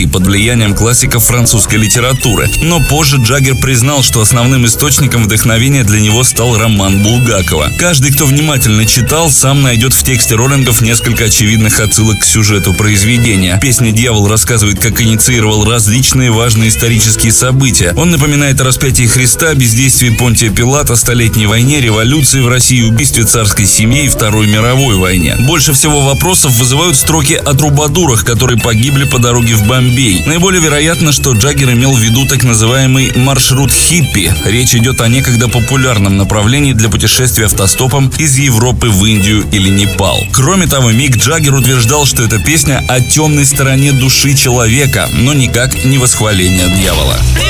и под влиянием классиков французской литературы. Но позже Джаггер признал, что основным источником вдохновения для него стал роман Булгакова. Каждый, кто внимательно читал, сам найдет в тексте роллингов несколько очевидных отсылок к сюжету произведения. Песня «Дьявол» рассказывает, как инициировал различные важные исторические события. Он напоминает о распятии Христа, бездействии Понтия Пилата, Столетней войне, революции в России, убийстве царской семьи и Второй мировой войне. Больше всего вопросов вызывают строки о трубадурах, которые погибли по дороге в Бомбей. Наиболее вероятно, что Джаггер имел в виду так называемый маршрут хиппи. Речь идет о некогда популярном направлении для путешествия автостопом из Европы в Индию или Непал. Кроме того, Мик Джаггер утверждал, что эта песня о темной стороне души человека, но никак не восхваление дьявола.